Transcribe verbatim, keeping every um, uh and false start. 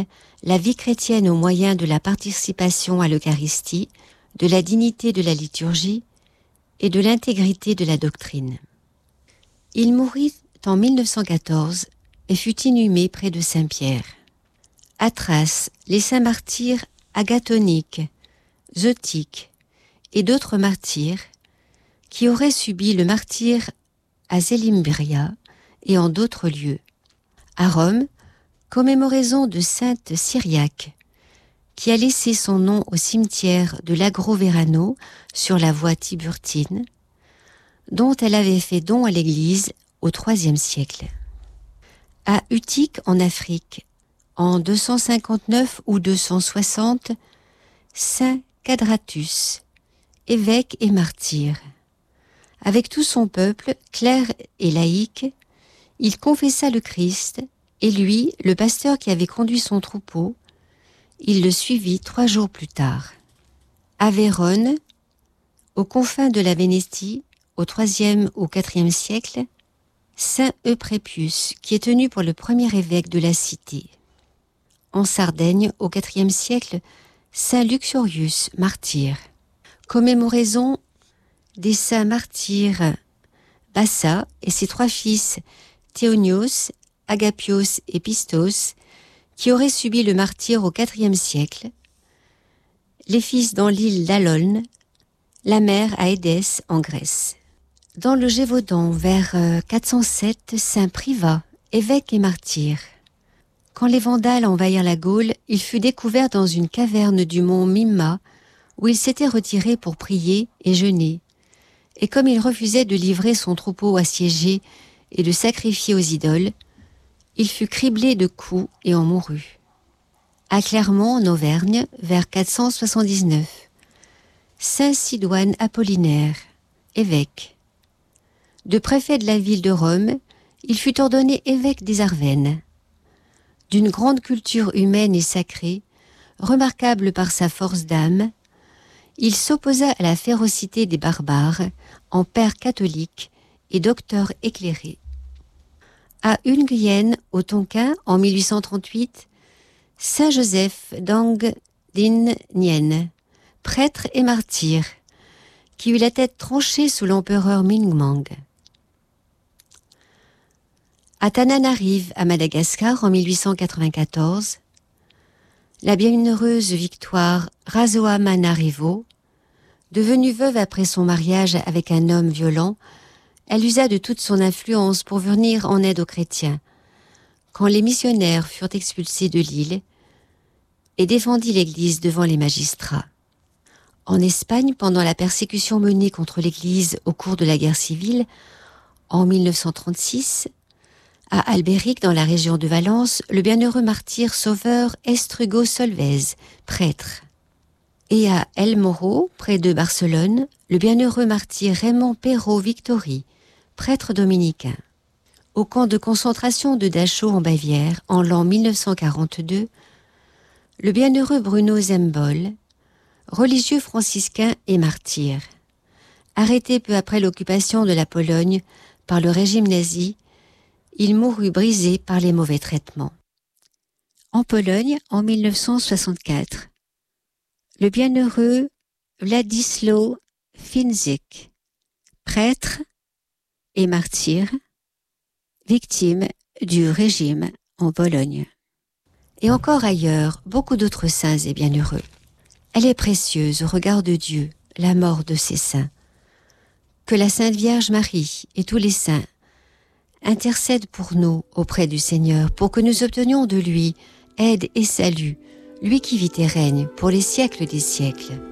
modèle la vie chrétienne au moyen de la participation à l'Eucharistie, de la dignité de la liturgie et de l'intégrité de la doctrine. Il mourut en mille neuf cent quatorze et fut inhumé près de Saint-Pierre. À Thrace, les saints martyrs Agathonique, Zotique et d'autres martyrs qui auraient subi le martyre à Zélimbria et en d'autres lieux. À Rome, commémoraison de sainte Cyriaque, qui a laissé son nom au cimetière de l'Agro Verano sur la voie Tiburtine, dont elle avait fait don à l'Église au troisième siècle. À Utique en Afrique, en deux cent cinquante-neuf ou deux cent soixante, saint Quadratus, évêque et martyr. Avec tout son peuple, clerc et laïc, il confessa le Christ, et lui, le pasteur qui avait conduit son troupeau, il le suivit trois jours plus tard. À Vérone, aux confins de la Vénétie, au troisième ou quatrième siècle, saint Euprépius, qui est tenu pour le premier évêque de la cité. En Sardaigne, au quatrième siècle, saint Luxurius, martyr. Commémoraison des saints martyrs Bassa et ses trois fils Théonios, Agapios et Pistos, qui auraient subi le martyre au quatrième siècle, les fils dans l'île d'Alolne, la mère à Édesse en Grèce. Dans le Gévaudan, vers quatre cent sept, saint Privat, évêque et martyr. Quand les Vandales envahirent la Gaule, il fut découvert dans une caverne du mont Mimma, où il s'était retiré pour prier et jeûner. Et comme il refusait de livrer son troupeau assiégé et de sacrifier aux idoles, il fut criblé de coups et en mourut. À Clermont, en Auvergne, vers quatre cent soixante-dix-neuf, saint Sidoine Apollinaire, évêque. De préfet de la ville de Rome, il fut ordonné évêque des Arvennes. D'une grande culture humaine et sacrée, remarquable par sa force d'âme, il s'opposa à la férocité des barbares en père catholique et docteur éclairé. À Nguyen, au Tonkin, en mille huit cent trente-huit, saint Joseph d'Ang Dinh Nien, prêtre et martyr, qui eut la tête tranchée sous l'empereur Mingmang. À Tananarive, à Madagascar, en mille huit cent quatre-vingt-quatorze, la bienheureuse Victoire Rasoamanarrivo, devenue veuve après son mariage avec un homme violent, elle usa de toute son influence pour venir en aide aux chrétiens, quand les missionnaires furent expulsés de l'île, et défendit l'Église devant les magistrats. En Espagne, pendant la persécution menée contre l'Église au cours de la guerre civile, en mille neuf cent trente-six, à Albéric, dans la région de Valence, le bienheureux martyr sauveur Estrugo Solvez, prêtre. Et à El Morro, près de Barcelone, le bienheureux martyr Raymond Perrault Victory, prêtre dominicain. Au camp de concentration de Dachau en Bavière, en l'an mille neuf cent quarante-deux, le bienheureux Bruno Zembol, religieux franciscain et martyr. Arrêté peu après l'occupation de la Pologne par le régime nazi, il mourut brisé par les mauvais traitements. En Pologne, en mille neuf cent soixante-quatre, le bienheureux Władysław Finzik, prêtre et martyr, victime du régime en Pologne. Et encore ailleurs, beaucoup d'autres saints et bienheureux. Elle est précieuse au regard de Dieu, la mort de ces saints. Que la Sainte Vierge Marie et tous les saints intercèdent pour nous auprès du Seigneur, pour que nous obtenions de lui aide et salut, lui qui vit et règne pour les siècles des siècles.